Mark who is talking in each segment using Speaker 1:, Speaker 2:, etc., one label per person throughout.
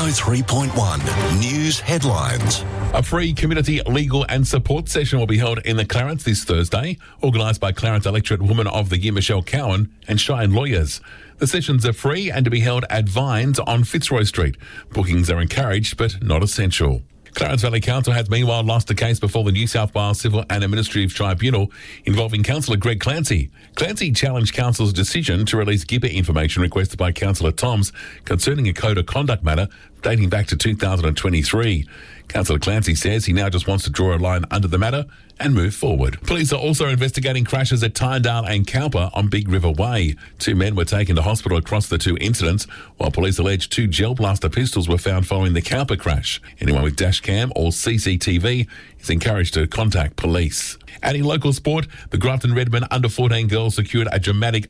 Speaker 1: 103.1 News Headlines.
Speaker 2: A free community legal and support session will be held in the Clarence this Thursday, organised by Clarence Electorate Woman of the Year Michelle Cowan and Shine Lawyers. The sessions are free and to be held at Vines on Fitzroy Street. Bookings are encouraged but not essential. Clarence Valley Council has meanwhile lost a case before the New South Wales Civil and Administrative Tribunal involving Councillor Greg Clancy. Clancy challenged Council's decision to release GIPA information requested by Councillor Toms concerning a code of conduct matter dating back to 2023. Councillor Clancy says he now just wants to draw a line under the matter and move forward. Police are also investigating crashes at Tynedale and Cowper on Big River Way. 2 men were taken to hospital across the 2 incidents, while police allege 2 gel blaster pistols were found following the Cowper crash. Anyone with dash cam or CCTV is encouraged to contact police. And in local sport, the Grafton Redmen under-14 girls secured a dramatic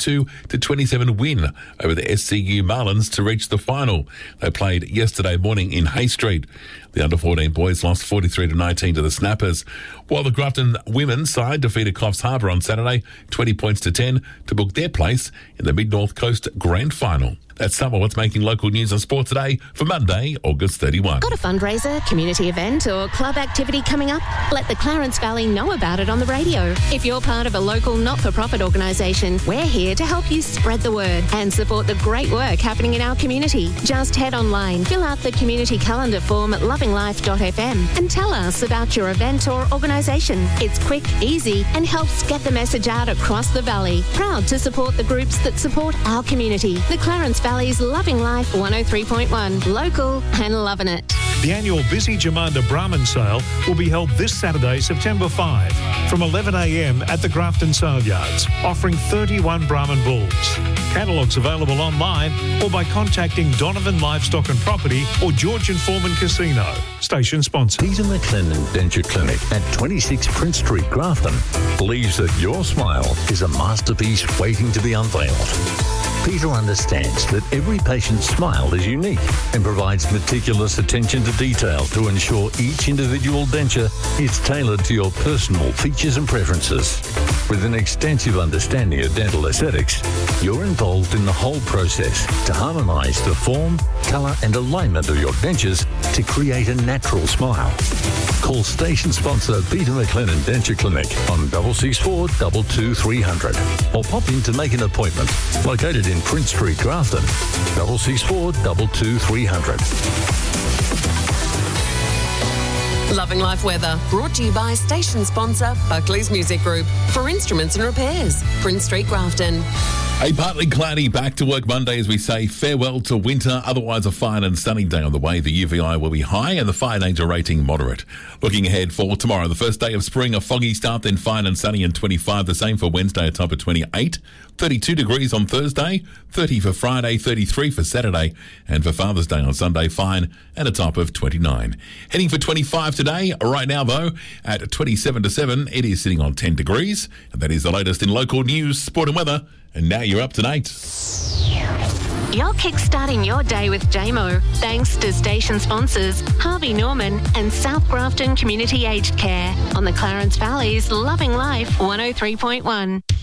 Speaker 2: 32-27 win over the SCU Marlins to reach the final. They played yesterday morning in Hay Street. The under-14 boys lost 43-19 to the Snappers, while the Grafton women's side defeated Coffs Harbour on Saturday 20 points to 10 to book their place in the Mid-North Coast Grand Final. That's some of what's making local news and sport today for Monday, August 31.
Speaker 3: Got a fundraiser, community event or club activity coming up? Let the Clarence Valley know about it on the radio. If you're part of a local not-for-profit organisation, we're here to help you spread the word and support the great work happening in our community. Just head online, fill out the community calendar form at lovinglife.fm and tell us about your event or organisation. It's quick, easy and helps get the message out across the valley. Proud to support the groups that support our community. The Clarence Valley's Loving Life 103.1. Local and loving it.
Speaker 4: The annual Busy Jamanda Brahman sale will be held this Saturday, September 5, from 11 a.m. at the Grafton Sale Yards, offering 31 Brahman bulls. Catalogues available online or by contacting Donovan Livestock and Property or Georgian Foreman Casino. Station sponsor.
Speaker 5: Peter McLennan Denture Clinic at 26 Prince Street, Grafton, believes that your smile is a masterpiece waiting to be unveiled. Peter understands that every patient's smile is unique and provides meticulous attention to detail to ensure each individual denture is tailored to your personal features and preferences. With an extensive understanding of dental aesthetics, you're involved in the whole process to harmonise the form, colour and alignment of your dentures to create a natural smile. Call station sponsor Peter McLennan Denture Clinic on 664 22300 or pop in to make an appointment. Located in Prince Street, Grafton, 664 22300.
Speaker 6: Loving Life Weather, brought to you by station sponsor Buckley's Music Group. For instruments and repairs, Prince Street, Grafton.
Speaker 2: A partly cloudy back to work Monday as we say farewell to winter. Otherwise a fine and sunny day on the way. The UVI will be high and the fire danger rating moderate. Looking ahead for tomorrow, the first day of spring, a foggy start, then fine and sunny and 25. The same for Wednesday, a top of 28. 32 degrees on Thursday, 30 for Friday, 33 for Saturday, and for Father's Day on Sunday, fine and a top of 29. Heading for 25 today. Right now, though, at 27 to 7, it is sitting on 10 degrees. And that is the latest in local news, sport and weather. And now you're up to date.
Speaker 3: You're kickstarting your day with JMO, thanks to station sponsors Harvey Norman and South Grafton Community Aged Care on the Clarence Valley's Loving Life 103.1.